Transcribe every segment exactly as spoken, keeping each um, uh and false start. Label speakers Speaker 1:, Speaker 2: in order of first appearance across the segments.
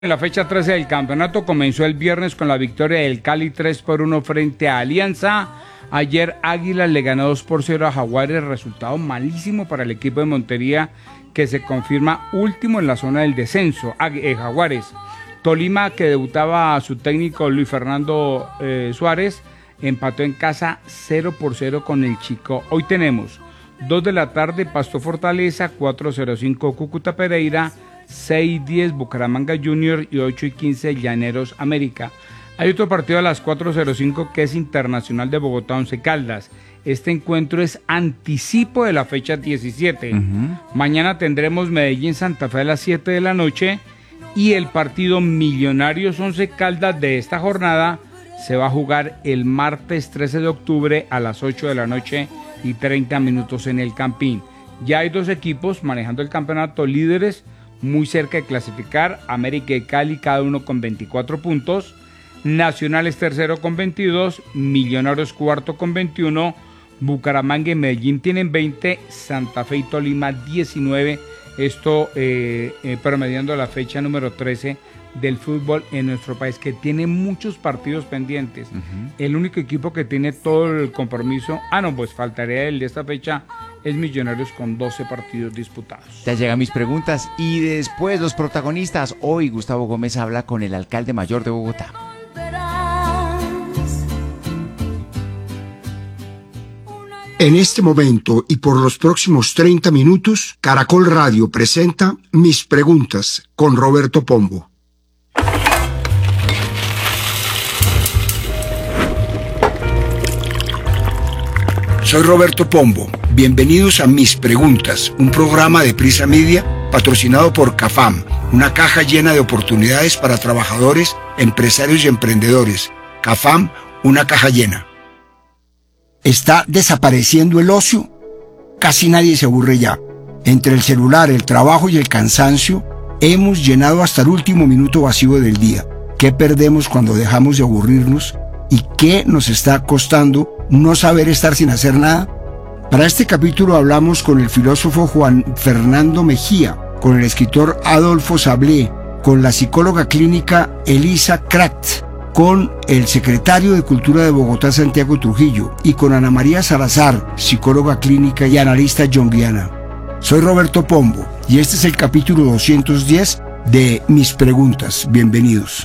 Speaker 1: La fecha trece del campeonato comenzó el viernes con la victoria del Cali tres por uno frente a Alianza. Ayer Águilas le ganó dos por cero a Jaguares, resultado malísimo para el equipo de Montería, que se confirma último en la zona del descenso. Eh, Jaguares. Tolima, que debutaba a su técnico Luis Fernando eh, Suárez, empató en casa cero por cero con el Chico. Hoy tenemos dos de la tarde Pasto Fortaleza, cuatro cero cinco Cúcuta Pereira, seis diez Bucaramanga Junior y ocho y quince Llaneros América. Hay otro partido a las cuatro cero cinco que es Internacional de Bogotá Once Caldas. Este encuentro es anticipo de la fecha diecisiete. Uh-huh. Mañana tendremos Medellín Santa Fe a las siete de la noche y el partido Millonarios Once Caldas de esta jornada se va a jugar el martes trece de octubre a las ocho de la noche y treinta minutos en el Campín. Ya hay dos equipos manejando el campeonato líderes, muy cerca de clasificar, América y Cali cada uno con veinticuatro puntos, Nacional es tercero con veintidós, Millonarios cuarto con veintiuno, Bucaramanga y Medellín tienen veinte, Santa Fe y Tolima diecinueve, esto eh, eh, promediando la fecha número trece del fútbol en nuestro país, que tiene muchos partidos pendientes. Uh-huh. El único equipo que tiene todo el compromiso, ah no, pues faltaría el de esta fecha, es Millonarios con doce partidos disputados.
Speaker 2: Ya llegan mis preguntas y después los protagonistas. Hoy Gustavo Gómez habla con el alcalde mayor de Bogotá.
Speaker 3: En este momento y por los próximos treinta minutos, Caracol Radio presenta Mis Preguntas con Roberto Pombo. Soy Roberto Pombo. Bienvenidos a Mis Preguntas, un programa de Prisa Media patrocinado por CAFAM, una caja llena de oportunidades para trabajadores, empresarios y emprendedores. CAFAM, una caja llena. ¿Está desapareciendo el ocio? Casi nadie se aburre ya. Entre el celular, el trabajo y el cansancio, hemos llenado hasta el último minuto vacío del día. ¿Qué perdemos cuando dejamos de aburrirnos? ¿Y qué nos está costando no saber estar sin hacer nada? Para este capítulo hablamos con el filósofo Juan Fernando Mejía, con el escritor Adolfo Sablé, con la psicóloga clínica Elisa Kraft, con el secretario de Cultura de Bogotá Santiago Trujillo y con Ana María Salazar, psicóloga clínica y analista junguiana. Soy Roberto Pombo y este es el capítulo doscientos diez de Mis Preguntas. Bienvenidos.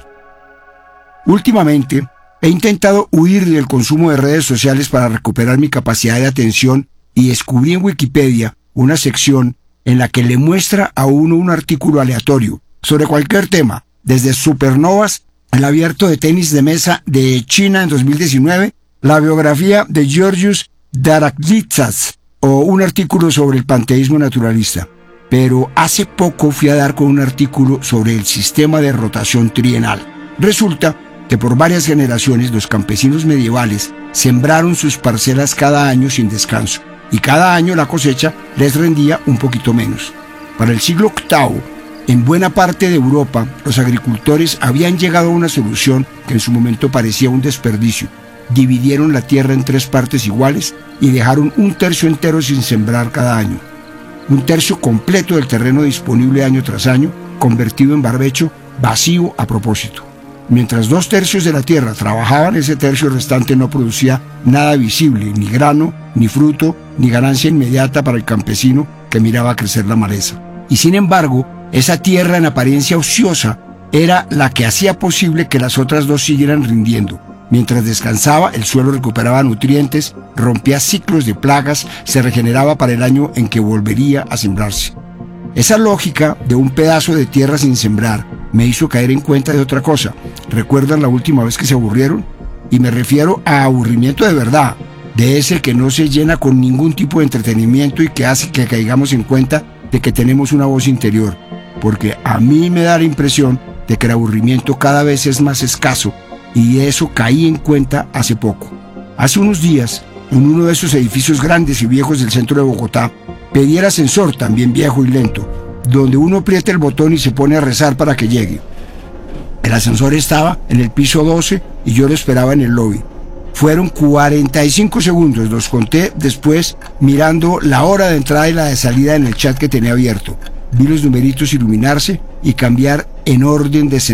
Speaker 3: Últimamente he intentado huir del consumo de redes sociales para recuperar mi capacidad de atención y descubrí en Wikipedia una sección en la que le muestra a uno un artículo aleatorio sobre cualquier tema, desde supernovas, el abierto de tenis de mesa de China en dos mil diecinueve, la biografía de Georgios Daraklitsas o un artículo sobre el panteísmo naturalista. Pero hace poco fui a dar con un artículo sobre el sistema de rotación trienal. Resulta que por varias generaciones los campesinos medievales sembraron sus parcelas cada año sin descanso, y cada año la cosecha les rendía un poquito menos. Para el siglo octavo, en buena parte de Europa, los agricultores habían llegado a una solución que en su momento parecía un desperdicio. Dividieron la tierra en tres partes iguales y dejaron un tercio entero sin sembrar cada año. Un tercio completo del terreno disponible año tras año, convertido en barbecho, vacío a propósito. Mientras dos tercios de la tierra trabajaban, ese tercio restante no producía nada visible, ni grano, ni fruto, ni ganancia inmediata para el campesino que miraba crecer la maleza. Y sin embargo, esa tierra en apariencia ociosa era la que hacía posible que las otras dos siguieran rindiendo. Mientras descansaba, el suelo recuperaba nutrientes, rompía ciclos de plagas, se regeneraba para el año en que volvería a sembrarse. Esa lógica de un pedazo de tierra sin sembrar me hizo caer en cuenta de otra cosa. ¿Recuerdan la última vez que se aburrieron? Y me refiero a aburrimiento de verdad, de ese que no se llena con ningún tipo de entretenimiento y que hace que caigamos en cuenta de que tenemos una voz interior. Porque a mí me da la impresión de que el aburrimiento cada vez es más escaso, y de eso caí en cuenta hace poco. Hace unos días, en uno de esos edificios grandes y viejos del centro de Bogotá, pedí el ascensor, también viejo y lento, donde uno aprieta el botón y se pone a rezar para que llegue. El ascensor estaba en el piso doce y yo lo esperaba en el lobby. Fueron cuarenta y cinco segundos, los conté después mirando la hora de entrada y la de salida en el chat que tenía abierto. Vi los numeritos iluminarse y cambiar en orden de